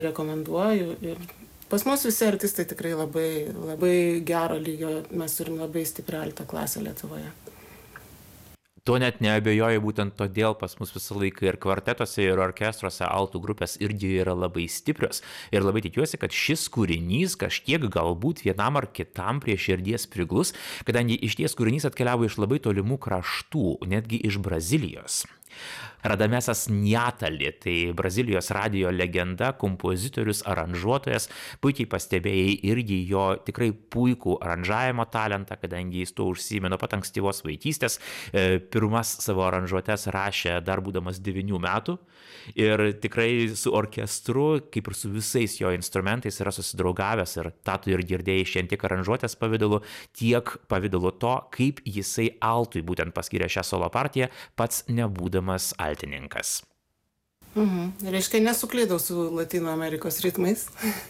rekomenduoju. Ir pas mus visi artistai tikrai labai, labai gero lygio, mes turim labai stiprią alto klasę Lietuvoje. Tuo net neabejoju, būtent todėl pas mus visą laiką ir kvartetuose, ir orkestruose altų grupės irgi yra labai stiprios. Ir labai tikiuosi, kad šis kūrinys kažkiek galbūt vienam ar kitam prie širdies priglus, kadangi išties kūrinys atkeliavo iš labai tolimų kraštų, netgi iš Brazilijos. Radamesas Njatali, tai Brazilijos radijo legenda, kompozitorius, aranžuotojas, puikiai pastebėjai irgi jo tikrai puikų aranžavimo talentą, kadangi jis tuo užsiėmė nuo pat ankstyvos vaikystės. Pirmas savo aranžuotes rašė dar būdamas 9 metų ir tikrai su orkestru, kaip ir su visais jo instrumentais, yra susidraugavęs ir tą tu ir girdėjai šiandien tiek aranžuotės pavidalu, tiek pavidalu to, kaip jisai altui būtent paskyrė šią solo partiją, pats nebūdamas altininkas. Reiškia, nesuklydau su Latino Amerikos ritmais.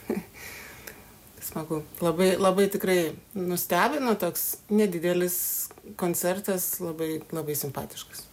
Smagu. Labai, labai tikrai nustebino, toks nedidelis koncertas, labai, labai simpatiškas.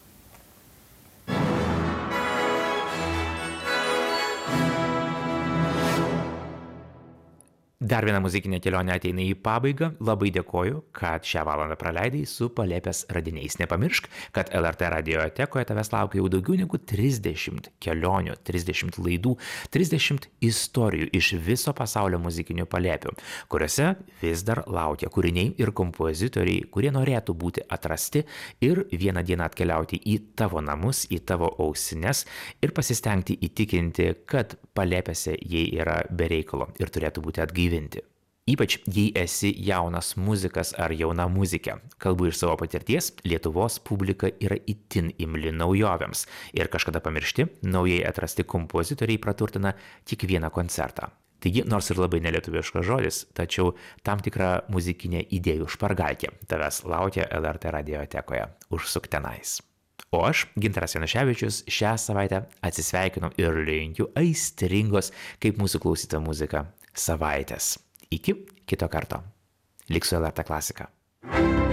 Dar viena muzikinė kelionė ateina į pabaigą. Labai dėkoju, kad šią valandą praleidai su Palėpės radiniais. Nepamiršk, kad LRT radiotekoje tavęs laukia jau daugiau negu 30 kelionių, 30 laidų, 30 istorijų iš viso pasaulio muzikinių palėpių, kuriuose vis dar laukia kūriniai ir kompozitoriai, kurie norėtų būti atrasti ir vieną dieną atkeliauti į tavo namus, į tavo ausines ir pasistengti įtikinti, kad Palėpėse jie yra be reikalo ir turėtų būti atgaivinti. Ypač jei esi jaunas muzikas ar jauna muzikė. Kalbu iš savo patirties, Lietuvos publika yra itin imli naujovėms ir kažkada pamiršti, naujai atrasti kompozitoriai praturtina tik vieną koncertą. Taigi, nors ir labai nelietuviškas žodis, tačiau tam tikra muzikinė idėjų špargalkė tavęs laukia LRT radiotekoje. Užsuk tenais. O aš, Gintaras Januševičius, šią savaitę atsisveikinu ir linkiu aistringos, kaip mūsų klausyta muzika, savaitės. Iki kito karto. Lik su LRT klasika.